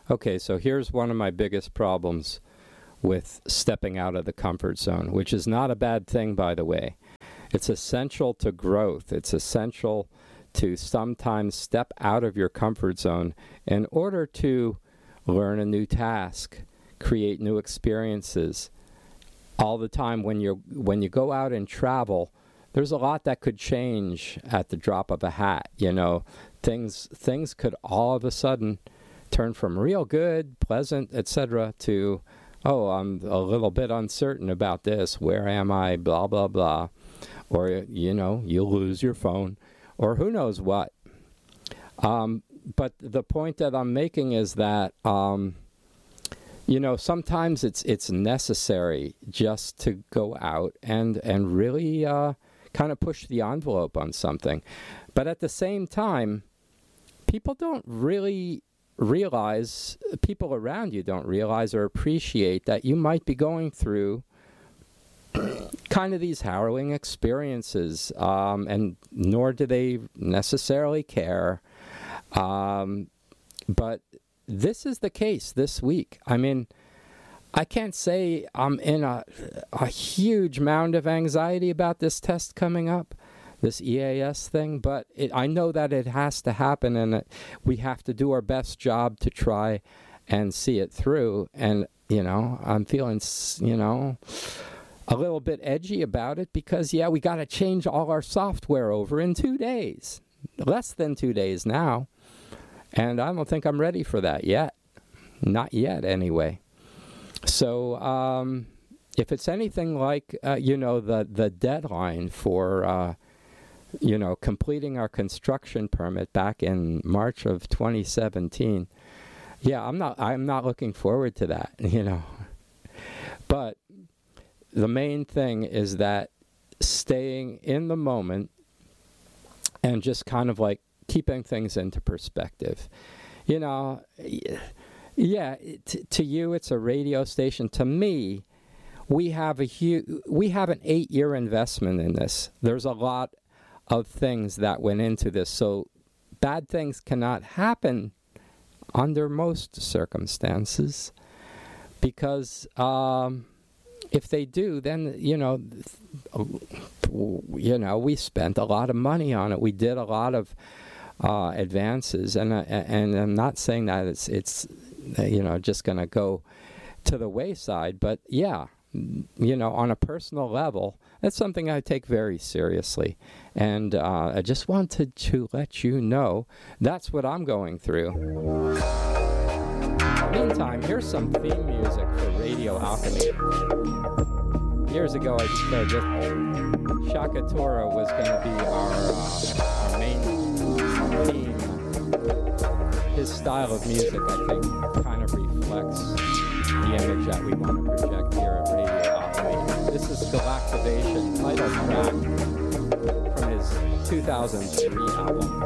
Okay, so here's one of my biggest problems with stepping out of the comfort zone, which is not a bad thing, by the way. It's essential to growth. It's essential to sometimes step out of your comfort zone in order to learn a new task, create new experiences. All the time when you go out and travel, there's a lot that could change at the drop of a hat. Things could all of a sudden turn from real good, pleasant, etc. to, oh, I'm a little bit uncertain about this. Where am I? Blah, blah, blah. Or, you'll lose your phone. Or who knows what. But the point that I'm making is that, sometimes it's necessary just to go out and really kind of push the envelope on something. But at the same time, people don't really realize, people around you don't realize or appreciate that you might be going through kind of these harrowing experiences, and nor do they necessarily care. But this is the case this week. I mean, I can't say I'm in a huge mound of anxiety about this test coming up, this EAS thing, but I know that it has to happen, and we have to do our best job to try and see it through. And, I'm feeling, a little bit edgy about it because, we got to change all our software over in 2 days. Less than 2 days now. And I don't think I'm ready for that yet. Not yet, anyway. So if it's anything like, the deadline for, completing our construction permit back in March of 2017, I'm not looking forward to that, But the main thing is that staying in the moment and just kind of like keeping things into perspective. To you it's a radio station. To me, we have an 8-year investment in this. There's a lot of things that went into this. So bad things cannot happen under most circumstances because if they do, then, we spent a lot of money on it. We did a lot of advances, and I'm not saying that it's just going to go to the wayside, but on a personal level, that's something I take very seriously. And I just wanted to let you know that's what I'm going through. Meantime, here's some theme music for Radio Alchemy. Years ago, I discovered that Shaka Tora was going to be our main theme. His style of music, I think, kind of reflects the image that we want to project here at Radio Alchemy. This is Galactivation, title track from his 2003 album.